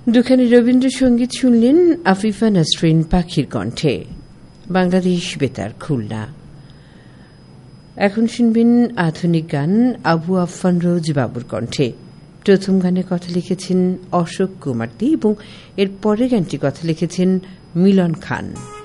দুখানি রবীন্দ্রসঙ্গীত শুনলেন আফিফা নাসরিন পাখির কণ্ঠে। বাংলাদেশ বেতার, খুলনা। এখন শুনবেন আধুনিক গান আবু আফফান রোজ বাবুর কণ্ঠে। প্রথম গানে কথা লিখেছেন অশোক কুমার দে এবং এর পরের গানটি কথা লিখেছেন মিলন খান।